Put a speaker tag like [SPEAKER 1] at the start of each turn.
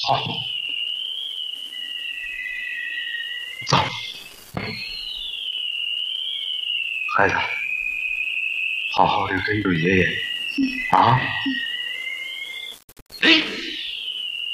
[SPEAKER 1] 好，走。孩子，好好的跟着爷爷啊。